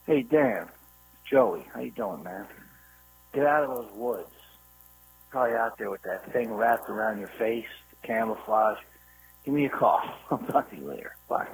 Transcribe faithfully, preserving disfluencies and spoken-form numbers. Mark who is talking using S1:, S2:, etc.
S1: Hey, Dan. Joey. How you doing, man? Get out of those woods. Probably out there with that thing wrapped around your face, the camouflage. Give me a call. I'll talk to you later. Bye.